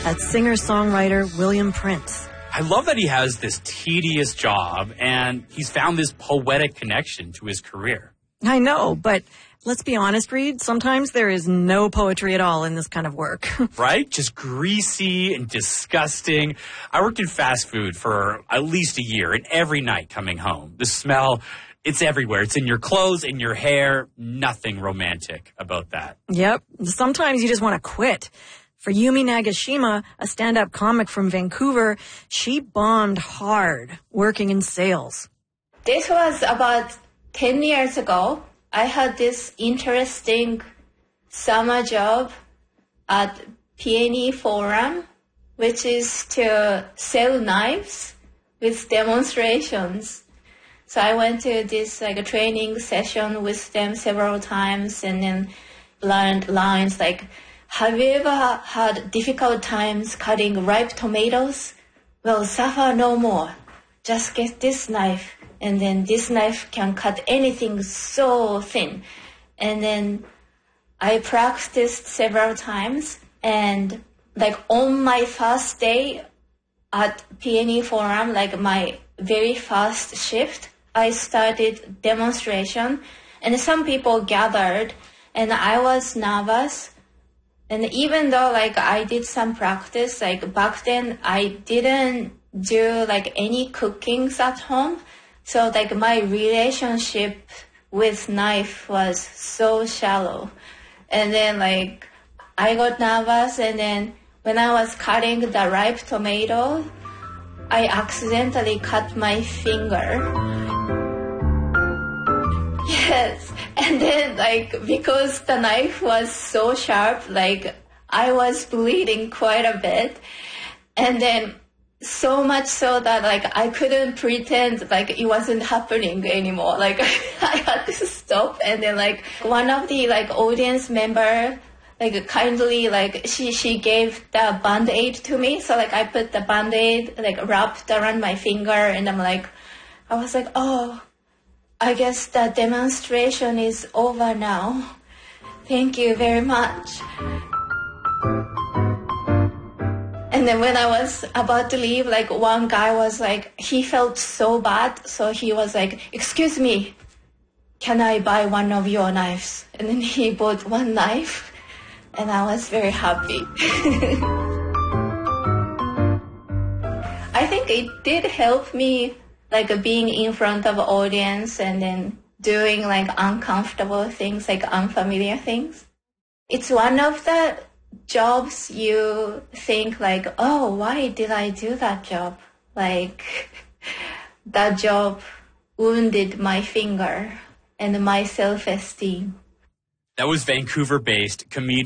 That's singer-songwriter William Prince. I love that he has this tedious job and he's found this poetic connection to his career. I know, but let's be honest, Reed, sometimes there is no poetry at all in this kind of work. Right? Just greasy and disgusting. I worked in fast food for at least a year, and every night coming home, the smell, it's everywhere. It's in your clothes, in your hair. Nothing romantic about that. Yep. Sometimes you just want to quit. For Yumi Nagashima, a stand-up comic from Vancouver, she bombed hard working in sales. This was about 10 years ago. I had this interesting summer job at PNE Forum, which is to sell knives with demonstrations. So I went to this a training session with them several times and then learned lines like, have you ever had difficult times cutting ripe tomatoes? Well, suffer no more. Just get this knife. And then this knife can cut anything so thin. And then I practiced several times. And on my first day at PNE Forum, my very first shift, I started demonstration. And some people gathered. And I was nervous. And even though I did some practice, back then I didn't do any cookings at home. So my relationship with knife was so shallow. And then I got nervous, and then when I was cutting the ripe tomato, I accidentally cut my finger. Yes. And then because the knife was so sharp, I was bleeding quite a bit. And then so much so that I couldn't pretend it wasn't happening anymore. I had to stop, and then one of the audience member kindly she gave the band-aid to me. So I put the band-aid wrapped around my finger, and I was oh, I guess the demonstration is over now. Thank you very much. And then when I was about to leave, one guy was he felt so bad. So he was excuse me, can I buy one of your knives? And then he bought one knife, and I was very happy. I think it did help me, being in front of an audience and then doing uncomfortable things, unfamiliar things. It's one of the jobs you think oh, why did I do that job? That job wounded my finger and my self-esteem. That was Vancouver-based comedian